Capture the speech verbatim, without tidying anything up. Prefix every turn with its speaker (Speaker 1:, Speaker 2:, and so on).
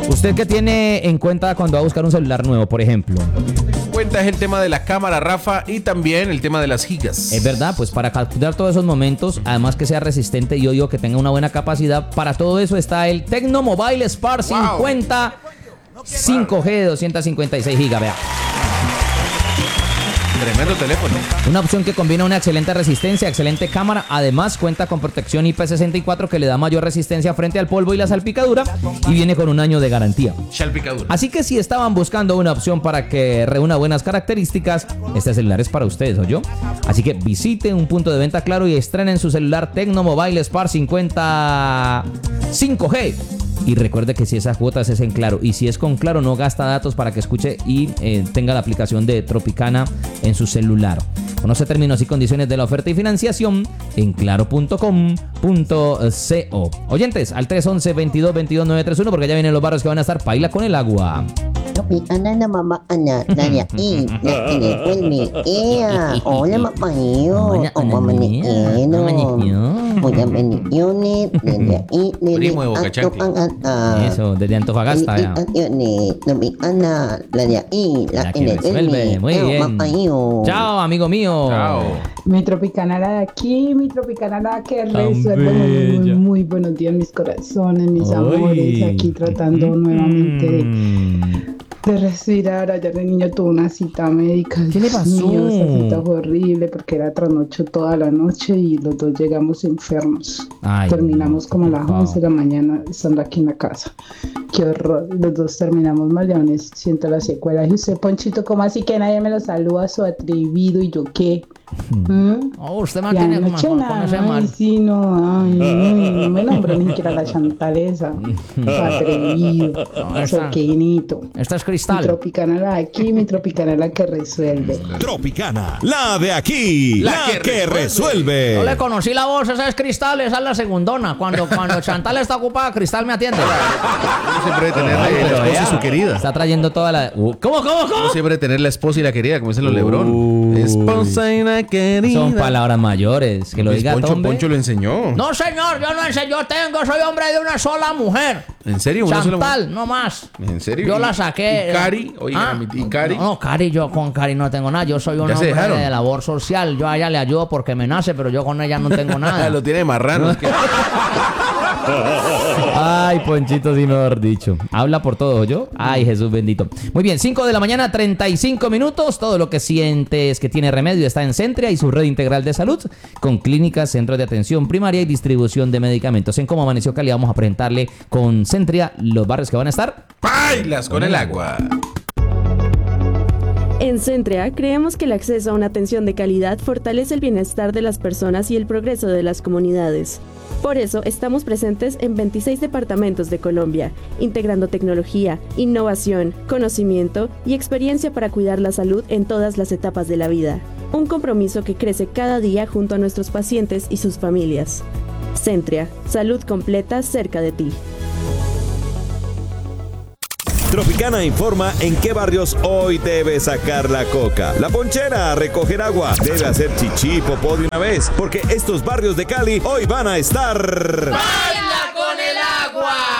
Speaker 1: ¿Usted qué tiene en cuenta cuando va a buscar un celular nuevo, por ejemplo?
Speaker 2: Cuenta es el tema de la cámara, Rafa, y también el tema de las gigas.
Speaker 1: Es verdad, pues para capturar todos esos momentos, además que sea resistente y yo digo que tenga una buena capacidad, para todo eso está el Tecno Mobile Spark wow. cincuenta cinco G de doscientos cincuenta y seis gigas, vea.
Speaker 2: Tremendo teléfono.
Speaker 1: Una opción que combina una excelente resistencia, excelente cámara. Además cuenta con protección I P sesenta y cuatro que le da mayor resistencia frente al polvo y la salpicadura. Y viene con un año de garantía.
Speaker 2: Salpicadura.
Speaker 1: Así que si estaban buscando una opción para que reúna buenas características, este celular es para ustedes, ¿oyó? Así que visite un punto de venta Claro y estrenen su celular Tecno Mobile Spark cincuenta cinco G. Y recuerde que si esas cuotas es en Claro y si es con Claro no gasta datos para que escuche y eh, tenga la aplicación de Tropicana en su celular. Conoce términos y condiciones de la oferta y financiación en claro punto com punto co. Oyentes, al tres once, veintidós veintidós, nueve treinta y uno porque ya vienen los barrios que van a estar paila con el agua.
Speaker 3: Tropicana na mama ana nanya i na ini kulmi iya hola mapayo o mama ni eno muda meni yone nanya i
Speaker 2: primo de Boca Chancla.
Speaker 1: Eso, desde Antofagasta ya.
Speaker 3: Yone tropicana nanya i la ini kulmi
Speaker 1: muy bien. Chao, amigo mío.
Speaker 2: Chao.
Speaker 4: Mi Tropicana de aquí, mi Tropicana la que resuelve. Muy, muy, muy buenos días, mis corazones, mis Uy. amores. Aquí tratando mm. nuevamente de de respirar. Ayer el niño tuvo una cita médica.
Speaker 1: ¿Qué le pasó?
Speaker 4: Mío, esa cita fue horrible porque era trasnocho toda la noche y los dos llegamos enfermos. Ay, terminamos como a las once de la mañana estando aquí en la casa. Qué horror. Los dos terminamos mal y aún siento las secuelas. Y usted, Ponchito, ¿cómo así que nadie me lo saluda? Su atrevido y yo qué. ¿Mm?
Speaker 1: Oh, usted mantiene como con ese mal.
Speaker 4: Ay, sí, no, ay, no, no me nombró ni siquiera la chantaleza. Atrevido, no, soquinito.
Speaker 1: Esta es Cristal.
Speaker 4: Mi Tropicana la de aquí, mi Tropicana la que resuelve.
Speaker 5: Tropicana, la de aquí, la, la que, que resuelve. resuelve.
Speaker 1: No le conocí la voz, esa es Cristal, esa es la segundona. Cuando, cuando Chantal está ocupada, Cristal me atiende.
Speaker 2: Uno siempre debe tener Ay, la esposa y su querida.
Speaker 1: Está trayendo toda la... Uh, ¿Cómo, cómo, cómo?
Speaker 2: Uno siempre debe tener la esposa y la querida, como dicen los Lebrón. Uh, esposa y la querida.
Speaker 1: Son palabras mayores. Que lo
Speaker 2: Luis
Speaker 1: diga
Speaker 2: Poncho,
Speaker 1: Tombe.
Speaker 2: Poncho lo enseñó.
Speaker 1: No, señor, yo no enseño. Yo tengo, soy hombre de una sola mujer.
Speaker 2: ¿En serio? ¿Una
Speaker 1: Chantal,
Speaker 2: sola mujer?
Speaker 1: no más.
Speaker 2: ¿En serio?
Speaker 1: Yo la saqué.
Speaker 2: ¿Y Cari? Oye,
Speaker 1: ¿Ah?
Speaker 2: ¿y Cari?
Speaker 1: No, no, Cari, yo con Cari no tengo nada. Yo soy un hombre de labor social. Yo a ella le ayudo porque me nace, pero yo con ella no tengo nada.
Speaker 2: Lo tiene marrano. Es que...
Speaker 1: Ay, Ponchito, sí, mejor dicho. Habla por todo, ¿yo? Ay, Jesús bendito. Muy bien, cinco de la mañana, treinta y cinco minutos. Todo lo que sientes que tiene remedio está en Centria y su red integral de salud, con clínicas, centros de atención primaria y distribución de medicamentos. En Cómo Amaneció Cali vamos a presentarle con Centria los barrios que van a estar
Speaker 2: bailas con el agua.
Speaker 6: En Centria creemos que el acceso a una atención de calidad fortalece el bienestar de las personas y el progreso de las comunidades. Por eso estamos presentes en veintiséis departamentos de Colombia, integrando tecnología, innovación, conocimiento y experiencia para cuidar la salud en todas las etapas de la vida. Un compromiso que crece cada día junto a nuestros pacientes y sus familias. Centria, salud completa cerca de ti.
Speaker 5: Tropicana informa en qué barrios hoy debe sacar la coca. La ponchera a recoger agua. Debe hacer chichi, popó de una vez, porque estos barrios de Cali hoy van a estar...
Speaker 1: ¡Baila con el agua!